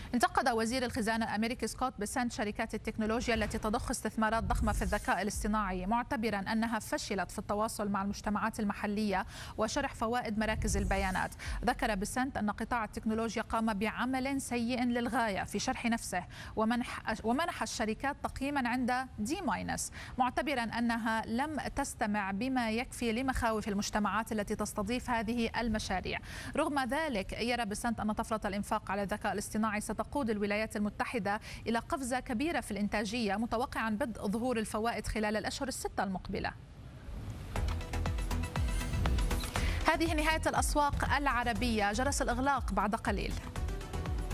انتقد وزير الخزانة الأمريكي سكوت بيسنت شركات التكنولوجيا التي تضخ استثمارات ضخمة في الذكاء الاصطناعي، معتبرا أنها فشلت في التواصل مع المجتمعات المحلية وشرح فوائد مراكز البيانات. ذكر بيسنت أن قطاع التكنولوجيا قام بعمل سيء للغاية في شرح نفسه ومنح الشركات تقييما عند D-، معتبرا أنها لم تستمع بما يكفي لمخاوف المجتمعات التي تستضيف هذه المشاريع. رغم ذلك يرى بيسنت أن طفرة الإنفاق على الذكاء الاصطناعي ستقود الولايات المتحدة إلى قفزة كبيرة في الإنتاجية، متوقعا بدء ظهور الفوائد خلال الأشهر الستة المقبلة. هذه نهاية الأسواق العربية، جرس الإغلاق بعد قليل.